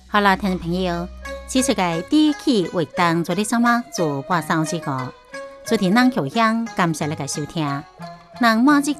好啦，听众朋友，这次嘅第一期活动做啲什么做8小时个，昨天咱后乡感谢你嘅收听，咱马吉